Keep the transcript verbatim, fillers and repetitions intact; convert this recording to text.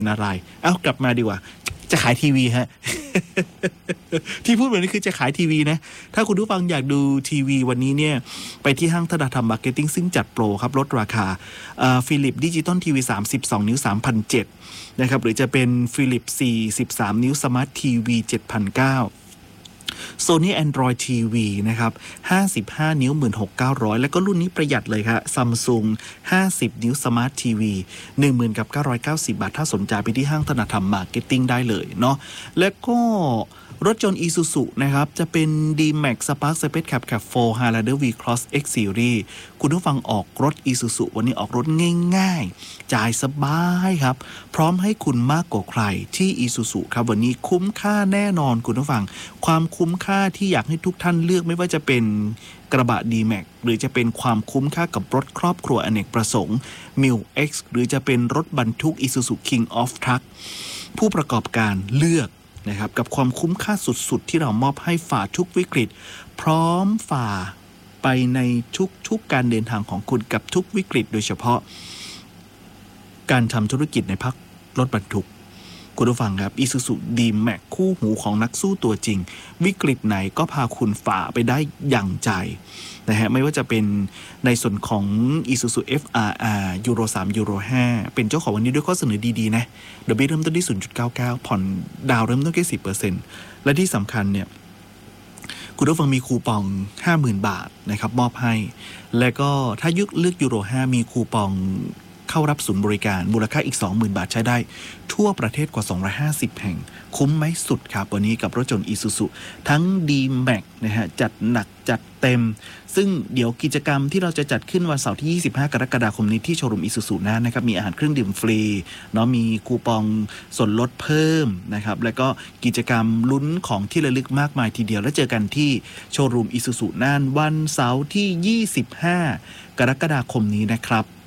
อะไรเอ้ากลับมาดีกว่าจะขายทีวีฮะ ที่พูดแบบนี้คือจะขายทีวีนะถ้าคุณผู้ฟังอยากดูทีวีวันนี้เนี่ยไปที่ห้างธนาธรรมมาร์เก็ตติ้งซึ่งจัดโปรครับลดราคาฟิลิปดิจิตอลทีวีสามสิบสองนิ้ว สามพันเจ็ดร้อย นะครับหรือจะเป็นฟิลิปสี่สิบสามนิ้วสมาร์ททีวี เจ็ดพันเก้าร้อยSony Android ที วี นะครับห้าสิบห้านิ้ว หนึ่งหมื่นหกพันเก้าร้อย แล้วก็รุ่นนี้ประหยัดเลยครับ Samsung ห้าสิบนิ้ว Smart ที วี หนึ่งหมื่นเก้าร้อยเก้าสิบ บาทถ้าสนใจไปที่ห้างธนาธรรมมาร์เก็ตติ้งได้เลยเนาะแล้วก็รถยนต์ Isuzu นะครับจะเป็น D-Max Spark Space Cab Cab โฟร์ Highlander V-Cross X Series คุณผู้ฟังออกรถ Isuzu วันนี้ออกรถง่ายๆจ่ายสบายครับพร้อมให้คุณมากกว่าใครที่ Isuzu ครับวันนี้คุ้มค่าแน่นอนคุณผู้ฟังความคุ้มค่าที่อยากให้ทุกท่านเลือกไม่ว่าจะเป็นกระบะ D-Max หรือจะเป็นความคุ้มค่ากับรถครอบครัวอเนกประสงค์ มิว X หรือจะเป็นรถบรรทุก Isuzu King of Truck ผู้ประกอบการเลือกนะครับกับความคุ้มค่าสุดๆที่เรามอบให้ฝ่าทุกวิกฤตพร้อมฝ่าไปในทุกๆการเดินทางของคุณกับทุกวิกฤตโดยเฉพาะการทำธุรกิจในภาครถบรรทุกคุณผู้ฟังครับ Isuzu D-Max คู่หูของนักสู้ตัวจริงวิกฤตไหนก็พาคุณฝ่าไปได้อย่างใจนะฮะไม่ว่าจะเป็นในส่วนของ Isuzu เอฟ อาร์ อาร์ ยูโร สาม ยูโร ห้าเป็นเจ้าของวันนี้ด้วยข้อเสนอดีๆนะดอกเบี้ยเริ่มต้นที่ ศูนย์จุดเก้าเก้า ผ่อนดาวเริ่มต้นแค่ สิบเปอร์เซ็นต์ และที่สำคัญเนี่ยคุณผู้ฟังมีคูปอง ห้าหมื่น บาทนะครับมอบให้แล้วก็ถ้ายึกเลือกยูโร ห้ามีคูปองเข้ารับศูนย์บริการมูลค่าอีก สองหมื่น บาทใช้ได้ทั่วประเทศกว่าสองร้อยห้าสิบแห่งคุ้มไหมสุดครับวันนี้กับรถยนต์ Isuzu ทั้ง D-Max นะฮะจัดหนักจัดเต็มซึ่งเดี๋ยวกิจกรรมที่เราจะจัดขึ้นวันเสาร์ที่ยี่สิบห้ากรกฎาคมนี้ที่โชว์รูม Isuzu นั้นนะครับมีอาหารเครื่องดื่มฟรีเนาะมีคูปองส่วนลดเพิ่มนะครับแล้วก็กิจกรรมลุ้นของที่ระลึกมากมายทีเดียวแล้วเจอกันที่โชว์รูม Isuzu น่านวันเสาร์ที่ยี่สิบห้ากรกฎาคมนี้นะครับ